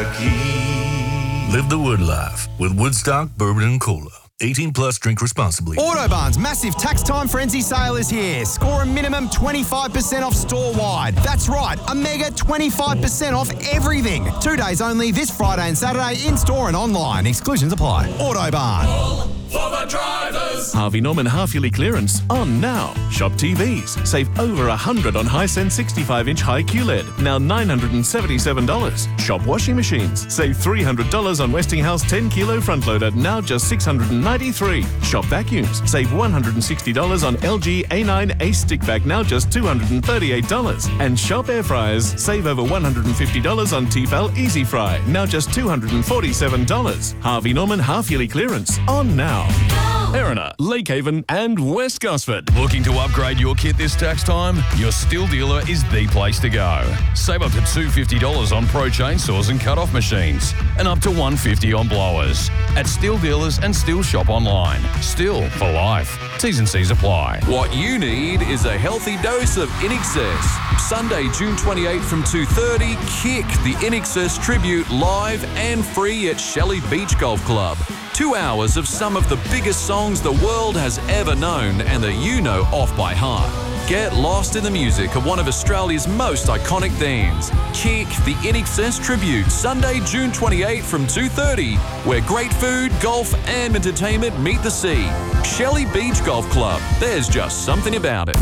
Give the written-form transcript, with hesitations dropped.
aqui. Live the Wood life with Woodstock Bourbon and Cola. 18 plus, drink responsibly. Autobarn's massive tax time frenzy sale is here. Score a minimum 25% off store-wide. That's right, a mega 25% off everything. 2 days only this Friday and Saturday in-store and online. Exclusions apply. Autobarn. For the drivers. Harvey Norman half-yearly clearance on now. Shop TVs. Save over $100 on Hisense 65-inch high QLED. Now $977. Shop washing machines. Save $300 on Westinghouse 10-kilo front loader. Now just $693. Shop vacuums. Save $160 on LG A9 Ace stick vac. Now just $238. And shop air fryers. Save over $150 on Tefal Easy Fry. Now just $247. Harvey Norman half-yearly clearance on now. Erina, Lakehaven and West Gosford. Looking to upgrade your kit this tax time? Your Stihl dealer is the place to go. Save up to $250 on Pro chainsaws and cut-off machines and up to $150 on blowers. At Stihl dealers and Stihl shop online. Stihl for life. T's and C's apply. What you need is a healthy dose of INXS. Sunday, June 28 from 2:30, Kick the INXS tribute live and free at Shelley Beach Golf Club. 2 hours of some of the biggest songs the world has ever known and that you know off by heart. Get lost in the music of one of Australia's most iconic bands. Kick the INXS tribute, Sunday, June 28 from 2:30, where great food, golf and entertainment meet the sea. Shelley Beach Golf Club. There's just something about it.